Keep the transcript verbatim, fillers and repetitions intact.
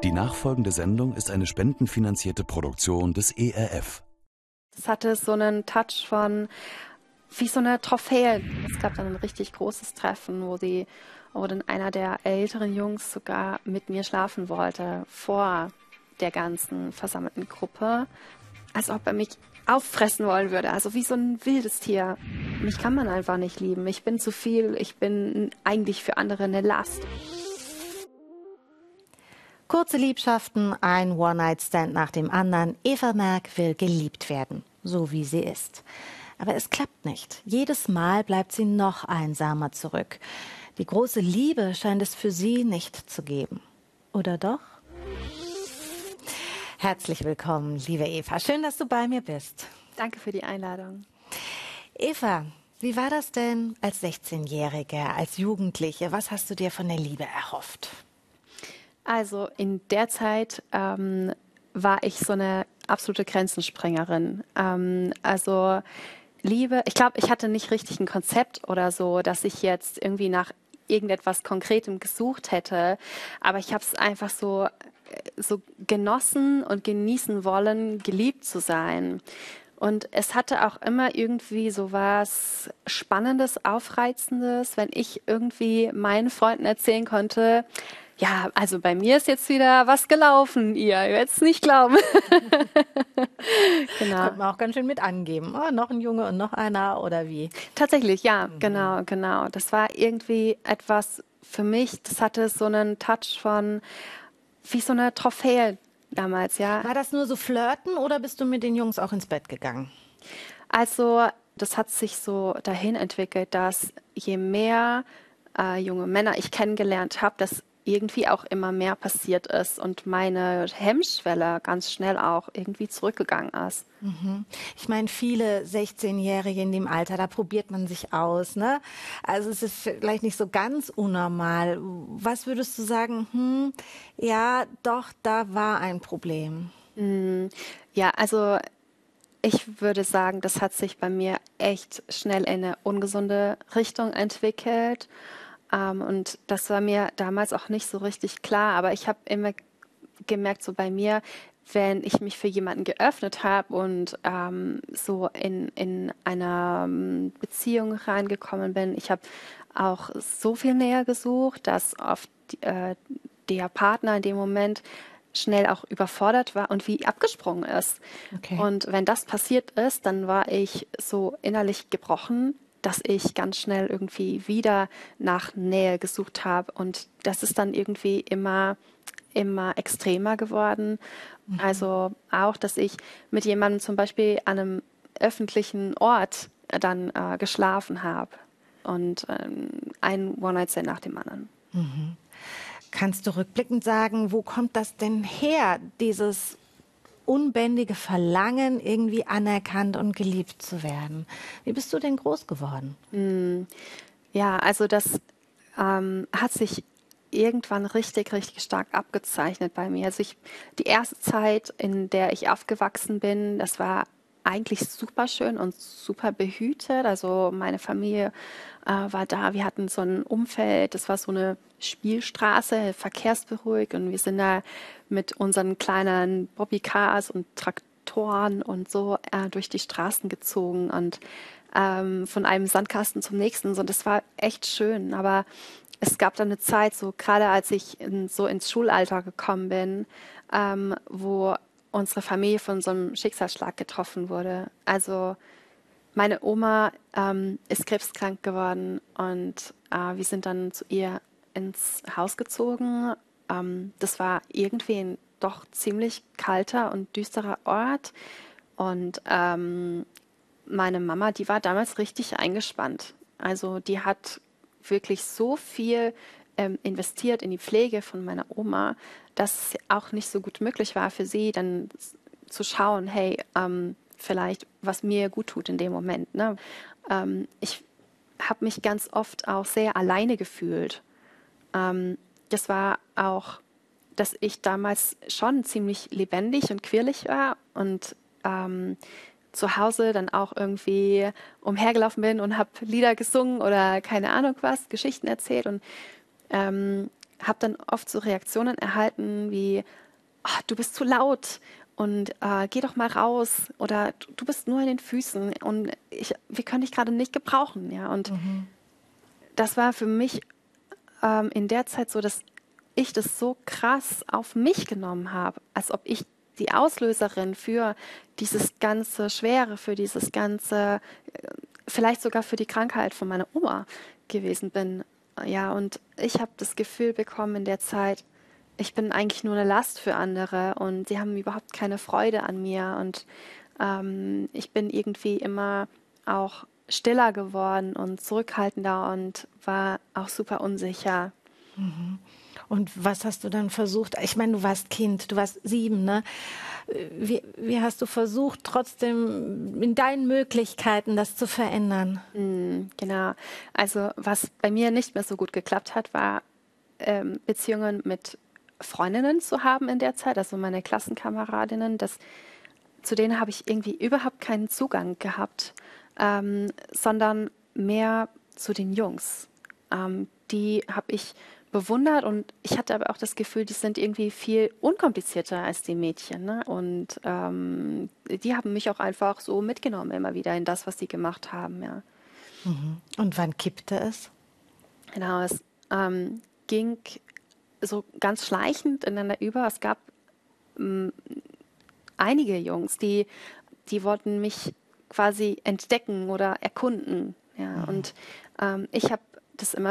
Die nachfolgende Sendung ist eine spendenfinanzierte Produktion des E R F. Es hatte so einen Touch von, wie so eine Trophäe. Es gab dann ein richtig großes Treffen, wo, die, wo dann einer der älteren Jungs sogar mit mir schlafen wollte, vor der ganzen versammelten Gruppe. Als ob er mich auffressen wollen würde, also wie so ein wildes Tier. Mich kann man einfach nicht lieben. Ich bin zu viel, ich bin eigentlich für andere eine Last. Kurze Liebschaften, ein One-Night-Stand nach dem anderen. Eva Merck will geliebt werden, so wie sie ist. Aber es klappt nicht. Jedes Mal bleibt sie noch einsamer zurück. Die große Liebe scheint es für sie nicht zu geben. Oder doch? Herzlich willkommen, liebe Eva. Schön, dass du bei mir bist. Danke für die Einladung. Eva, wie war das denn als sechzehnjährige, als Jugendliche? Was hast du dir von der Liebe erhofft? Also in der Zeit ähm, war ich so eine absolute Grenzensprengerin. Ähm, also Liebe, ich glaube, ich hatte nicht richtig ein Konzept oder so, dass ich jetzt irgendwie nach irgendetwas Konkretem gesucht hätte. Aber ich habe es einfach so, so genossen und genießen wollen, geliebt zu sein. Und es hatte auch immer irgendwie so was Spannendes, Aufreizendes, wenn ich irgendwie meinen Freunden erzählen konnte, ja, also bei mir ist jetzt wieder was gelaufen, ihr werdet es nicht glauben. Genau. Das könnte man auch ganz schön mit angeben. Oh, noch ein Junge und noch einer oder wie? Tatsächlich, ja, mhm. genau, genau. Das war irgendwie etwas für mich, das hatte so einen Touch von, wie so eine Trophäe damals, ja. War das nur so Flirten oder bist du mit den Jungs auch ins Bett gegangen? Also das hat sich so dahin entwickelt, dass je mehr äh, junge Männer ich kennengelernt habe, dass irgendwie auch immer mehr passiert ist und meine Hemmschwelle ganz schnell auch irgendwie zurückgegangen ist. Mhm. Ich meine, viele sechzehnjährige in dem Alter, da probiert man sich aus, ne? Also es ist vielleicht nicht so ganz unnormal. Was würdest du sagen, hm, ja, doch, da war ein Problem? Mhm. Ja, also ich würde sagen, das hat sich bei mir echt schnell in eine ungesunde Richtung entwickelt. Um, und das war mir damals auch nicht so richtig klar, aber ich habe immer gemerkt, so bei mir, wenn ich mich für jemanden geöffnet habe und ähm, so in, in einer Beziehung reingekommen bin, ich habe auch so viel näher gesucht, dass oft äh, der Partner in dem Moment schnell auch überfordert war und wie abgesprungen ist. Okay. Und wenn das passiert ist, dann war ich so innerlich gebrochen, dass ich ganz schnell irgendwie wieder nach Nähe gesucht habe. Und das ist dann irgendwie immer, immer extremer geworden. Mhm. Also auch, dass ich mit jemandem zum Beispiel an einem öffentlichen Ort dann äh, geschlafen habe. Und ähm, ein One-Night-Stand nach dem anderen. Mhm. Kannst du rückblickend sagen, wo kommt das denn her, dieses unbändige Verlangen, irgendwie anerkannt und geliebt zu werden? Wie bist du denn groß geworden? Ja, also das ähm, hat sich irgendwann richtig, richtig stark abgezeichnet bei mir. Also ich, die erste Zeit, in der ich aufgewachsen bin, das war eigentlich super schön und super behütet. Also meine Familie äh, war da. Wir hatten so ein Umfeld, das war so eine Spielstraße, verkehrsberuhigt. Und wir sind da mit unseren kleinen Bobbycars und Traktoren und so äh, durch die Straßen gezogen und ähm, von einem Sandkasten zum nächsten. So, das war echt schön. Aber es gab dann eine Zeit, so gerade als ich in, so ins Schulalter gekommen bin, ähm, wo unsere Familie von so einem Schicksalsschlag getroffen wurde. Also meine Oma ähm, ist krebskrank geworden und äh, wir sind dann zu ihr ins Haus gezogen. Ähm, das war irgendwie ein doch ziemlich kalter und düsterer Ort. Und ähm, meine Mama, die war damals richtig eingespannt. Also die hat wirklich so viel ähm, investiert in die Pflege von meiner Oma, dass es auch nicht so gut möglich war für sie, dann zu schauen, hey, ähm, vielleicht, was mir gut tut in dem Moment. Ne? Ähm, ich habe mich ganz oft auch sehr alleine gefühlt. Ähm, das war auch, dass ich damals schon ziemlich lebendig und quirlig war und ähm, zu Hause dann auch irgendwie umhergelaufen bin und habe Lieder gesungen oder keine Ahnung was, Geschichten erzählt. Und ähm, habe dann oft so Reaktionen erhalten wie, "Ah, du bist zu laut und äh, geh doch mal raus oder du, du bist nur in den Füßen und ich, wir können dich gerade nicht gebrauchen." Ja, und Mhm. das war für mich ähm, in der Zeit so, dass ich das so krass auf mich genommen habe, als ob ich die Auslöserin für dieses ganze Schwere, für dieses ganze, äh, vielleicht sogar für die Krankheit von meiner Oma gewesen bin. Ja, und ich habe das Gefühl bekommen in der Zeit, ich bin eigentlich nur eine Last für andere und sie haben überhaupt keine Freude an mir und ähm, ich bin irgendwie immer auch stiller geworden und zurückhaltender und war auch super unsicher. Und was hast du dann versucht? Ich meine, du warst Kind, du warst sieben, ne? Wie, wie hast du versucht, trotzdem in deinen Möglichkeiten das zu verändern? Mm, genau. Also was bei mir nicht mehr so gut geklappt hat, war ähm, Beziehungen mit Freundinnen zu haben in der Zeit, also meine Klassenkameradinnen. Das, zu denen habe ich irgendwie überhaupt keinen Zugang gehabt, ähm, sondern mehr zu den Jungs. Ähm, die habe ich bewundert und ich hatte aber auch das Gefühl, die sind irgendwie viel unkomplizierter als die Mädchen. Ne? Und ähm, die haben mich auch einfach so mitgenommen immer wieder in das, was sie gemacht haben. Ja. Und wann kippte es? Genau, es ähm, ging so ganz schleichend ineinander über. Es gab ähm, einige Jungs, die, die wollten mich quasi entdecken oder erkunden. Ja, und ähm, ich habe das immer